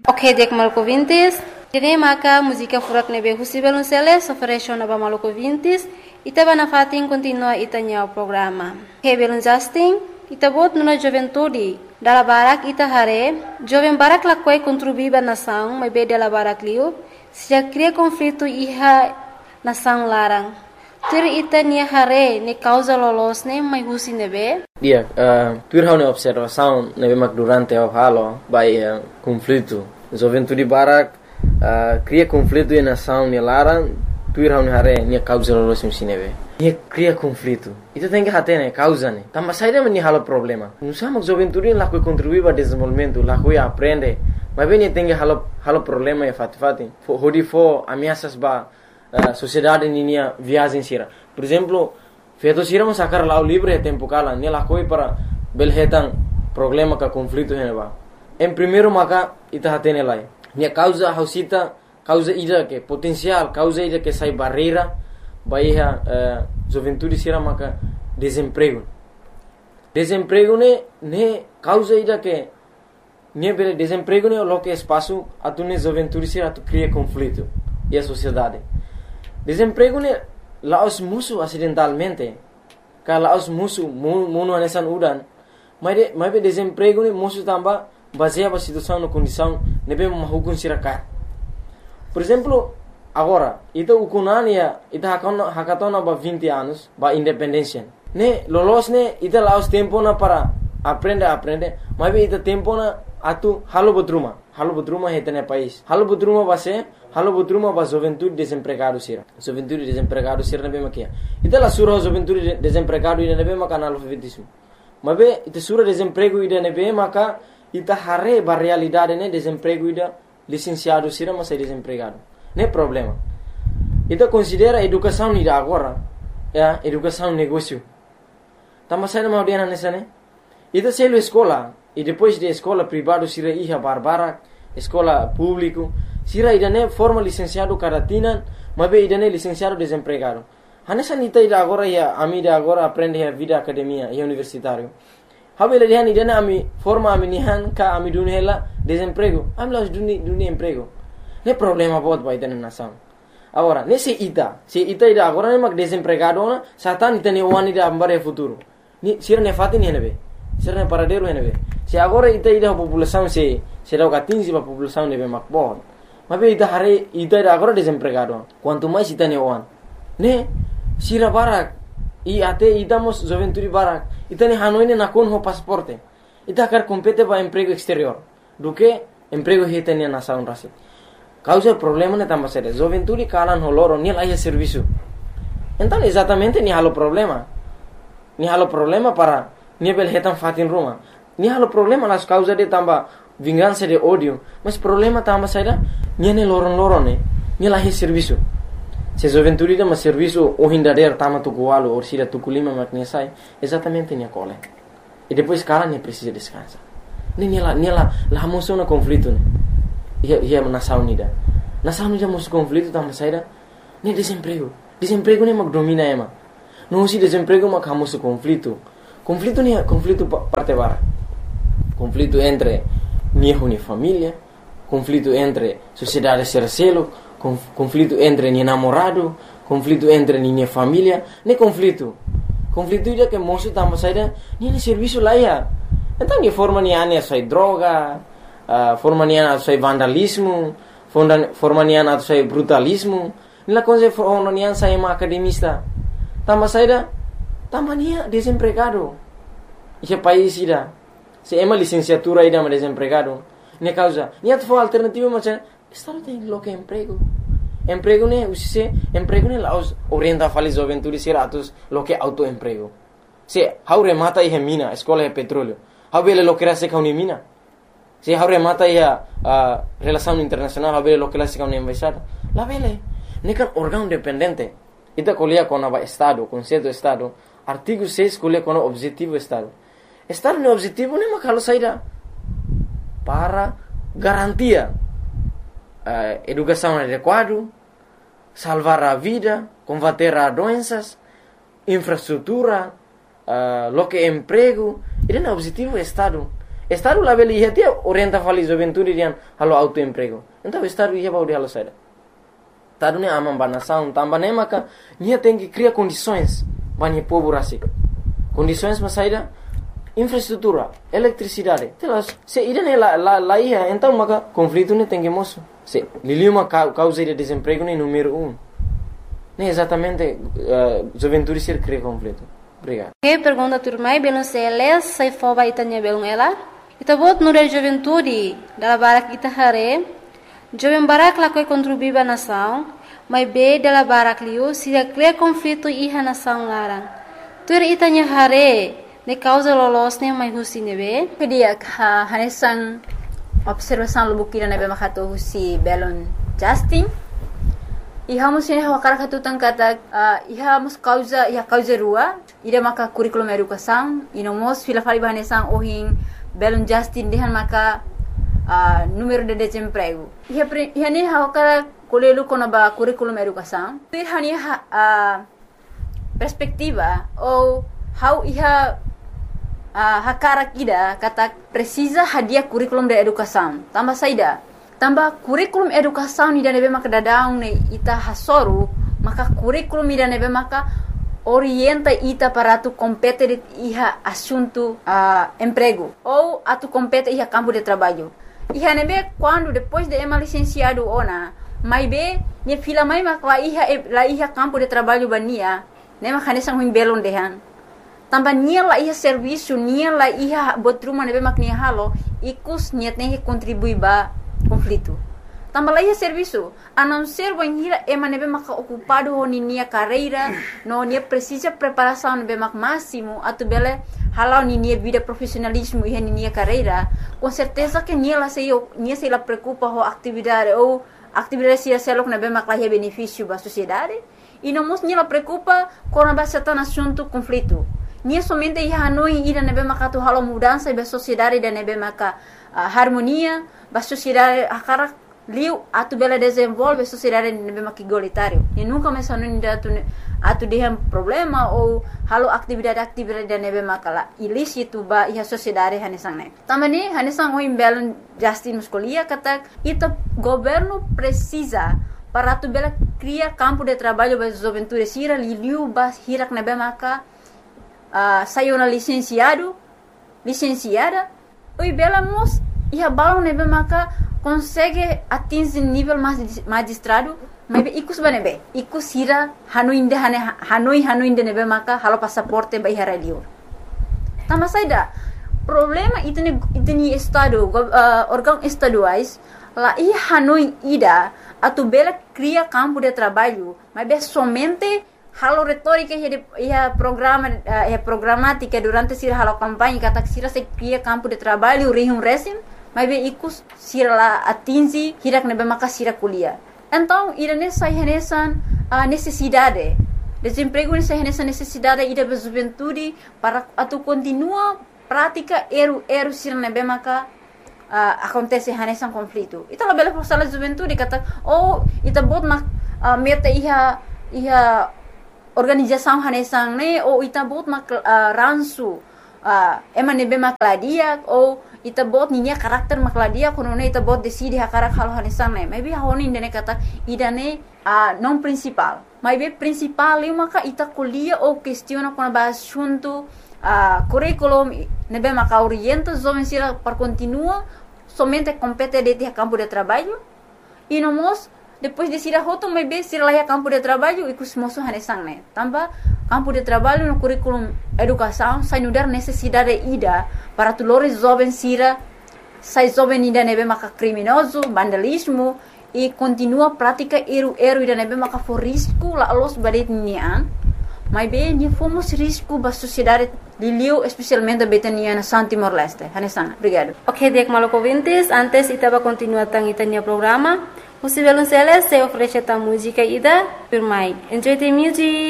Ok, dek maluco vintes. Kini maka música furak nebe husibel unseles ofereció naba maluco vintes. Ita bana fatin continua itanya o programa. Hebel Justin, ita bot nuna juventude. Dala barak ita hare, jovem barak lakwai contribuiba nação, mas be dala barak liu, se cria conflito iha nação larang. Tur ita nia hare ne causa lolos ne mai husi nebe. Dia, tur hau ne observação nebe mak durante o halo by conflito. Juventude barak cria conflito e nação ne larang, tur hau ne hare nia causa lolos musi nebe. Nia cria conflito. Itu tem que hate ne causa ne. Tamba saída meni halo problema. Não sama juventude lá que contribui para desenvolvimento, lá que aprende. Mas bem tem que halo problema e fati. Hodi fo ameaças ba sociedade ninia viagem sira. Por exemplo, feito sira mas sacar lá o livre tempo kala, ne lá coi para belhetan problema ka conflito heneba. Em primeiro maka ita hate ne lai. Nia causa hausita, causa ida que potencial, causa ida que sai barreira. Bahia juventude sira maka desemprego ne causa ida que ne bele desemprego ne lo que espaço atu ne juventude sira atu cria conflito e a sociedade desemprego ne laos musu acidentalmente ka laos musu mono anesan udan mas be desemprego ne musu tamba baseia a situação no condição ne be mahukun sira ka por exemplo. Agora, ita ukunania, ita hakatona ba 20 anos, ba independência. Ne, lolos ne, ita laos tempo na para aprende, mas ita tempo na atu halo bodruma heta ne país. Halo bodruma ba juventude desempregado sira. Juventude desempregado sira ne be makia. Ita la sura juventude desempregado ida ne be maka analfabetismo. Mas be ita sura desemprego ida ne be maka ita hare ba realidade ne desemprego ida licenciado sira mas é desempregado. Não é problema. Então considera educação ida agora, educação negócio. Tama sai na audiana nessa né? Então se escola e depois de escola privado sira iha barbara, escola público, sira ida né forma licenciado caratina, mas be ida né licenciado desempregado. Hanessa nita ida agora ia amida agora aprende a vida academia e universitário. Habela dia ida né ami forma ami nihan ka ami dunela desemprego. Ami las duni emprego. Não é problema bot ba ita na nação. Agora, se ita ida agora ne mag desempregado na, satan ita ne wani da ambare futuro. Ni sira ne fati ne nebe. Sira ne paradero ne nebe. Se agora ita ida população se da gatinzi ba população nebe mak bot. Mas be ita hare ita ida agora desempregado. Quanto mais ita ne wan. Ne sira barak e até ita mos juventude barak. Ita ne hanoi ne nakon ho pasaporte. Ita quer compete ba emprego exterior. Do que emprego hita ne nação rasi. Causa problema ne tamba sério. Juventude kalan holoro ni lá serviço. Então exatamente ni halo problema. Ni halo problema para ni bel hetan fatin ruma. Ni halo problema las causa de tamba vingança de ódio. Mas problema tamba sério ni ne loron ne. Ni lá serviço. Se juventude de serviço o hindader tama tukualo ou sira tukulima maknesai exatamente ni cole. E depois kalan ni precisa descansar. Ni lá moção na conflito ne. Ia nação unida mos conflito tama saída nem desemprego nem mag domina ema não se desemprego mag hamos conflito nem conflito parte bara conflito entre minha família conflito entre sociedade sercelo conflito entre minha namorado conflito entre minha família nem conflito ida que moço tama saída nem serviço lá ia então que forma ni ane sai droga forma niana atau vandalismo, forma niana atau brutalismo. Nila coisa forma niana saya academista. Tamba saída, tamba nia desempregado. Esse país ida, se ema licenciatura ida desempregado. Ne causa, nia tu alternativa macam, estado tem loca emprego. Emprego ne usise, emprego ne laos orienta fali juventude sira atus loca autoemprego. Se haure mata ihe mina, escola é petróleo. Haubele lokera se kauni mina. Se haure mata ia relação internacional haber lo que la siga una embaixada la vele nekan órgão dependente ita colia com o estado conceito estado artigo 6 colia com o objetivo estado no objetivo nem makalo saída para garantia educação adequada salvar a vida combater a doenças infraestrutura lo que emprego ida no objetivo estado Estado lá beli ia orienta fali juventude rian halo autoemprego. Então Estado ia baudi halo saida. Estado ne amam banação, tamba ne maka nia tem que criar condições bani povo rasi. Condições mas saida infraestrutura, eletricidade. Telas se ida ne lá ia então maka conflito ne tem que moço. Se liliu uma causa de desemprego ne número 1. Ne exatamente juventude ser cria conflito. Obrigado. Que pergunta turmai belum seles sai foba itanya belum ela. Ita bot nure juventude dala barak ita hare. Jovem barak la koi contribuiba nação, mas be dala barak liu se cria conflito iha nação larang. Tur itanya hare ne causa lolos ne mai husi nebe. Kedia hanesang observação lubukira nebe makato husi belon Justin. Iha musin hawakar katutang kata iha mus causa rua ida maka curriculum educação inomos fila fali bahanesang ohin belon Justin dehan maka número de desemprego iha ne hawakar kolelu konaba curriculum educação pir hani perspectiva ou how iha hakarak ida kata precisa hadia curriculum de educação tambah saida tambah kurikulum educação ida nebe maka dadaung ne ita hasoru maka kurikulum ida nebe maka orienta ita para tu compete iha assunto emprego ou atu compete iha campo de trabalho iha nebe quando depois de ema licenciado ona mai be ne fila mai maka la iha campo de trabalho bania ne maka nesang huim belon dehan tambah nia la iha serviço nia la iha botruma nebe mak nia halo ikus niat ne contribui ba conflito. Tambah lagi serviço, a não ser banhira ema nebe maka ocupado ho nia carreira, no nia precisa preparação nebe mak máximo, atu bele halau nia vida profissionalismo e nia carreira, com certeza que nia se la preocupa ho atividade ou atividade se selok nebe mak la benefício ba sociedade, e não mos nia la preocupa com a base assunto conflito. Nia somente ia hanoi ida nebe maka tu halau mudança ba sociedade da nebe maka harmonia ba sociedade akara liu atu bela desenvolve sociedade nebe mak igualitário e nunca mais hanoi atu dehem problema ou halau atividade da nebe maka ilícito ba ia sociedade hanesang ne tamani hanesang oi belon Justin muscolia kata ita governo precisa para tu bela criar campo de trabalho ba juventude sira liu ba hirak nebe maka saiu na licenciada oi bela mos iha balon nebe maka consegue atingir nível magistrado mas ikus banebe ikus hira hanoi nebe maka halo passaporte ba iha radio tama saida problema itni estado órgão estaduais la iha hanoi ida atu bela cria campo de trabalho mas be somente halo retórica ia programática durante sira halo campanha kata sira se cria campo de trabalho rihum resim mas be ikus sira la atingi hirak nebe maka sira kuliah então ida nessa renesan necessidade desemprego nessa renesan necessidade ida be juventude para atu continua prática eru sira nebe maka acontece renesan conflito ita la bela sala juventude kata ita bot mak meta iha organização hanesang ne ou ita bot mak ransu ema nebe makladia ou ita bot ninya karakter makladia kono ne ita bot decide hakarak halo hanesang ne maybe honi ndene kata idane non principal maybe principal eu maka ita kuliah ou questiona kono ba assunto curriculum nebe maka orienta jovem sira para continua somente compete de campo de trabalho e nomos depois de sira hoto maybe sira lá campo de trabalho e kusmoso hanesang ne tambah campo de trabalho no curriculum educação sai nudar necessidade ida para tulores jovens sira sai jovem ida nebe maka criminoso vandalismo e continua prática eru ida nebe maka for risco la los badet nian mas bem ni fomos risco ba sociedade liliu especialmente betania na Timor Leste hanesang obrigado. Ok, dek maloko vintes antes itaba continua tang itania programa. Musivelun Celes se oferece ta música ida. Enjoy the music.